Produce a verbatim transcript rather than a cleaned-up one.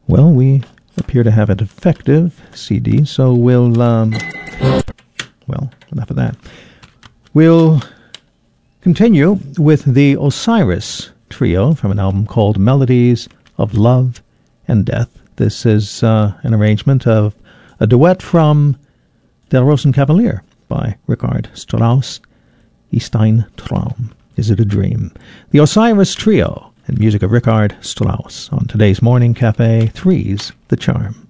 Well, we appear to have a defective C D, so we'll, um, well, enough of that. We'll continue with the Osiris Trio from an album called Melodies of Love and Death. This is uh, an arrangement of a duet from Der Rosenkavalier by Richard Strauss, Ist ein Traum, Is It a Dream? The Osiris Trio and music of Richard Strauss on today's Morning Cafe, Three's the Charm.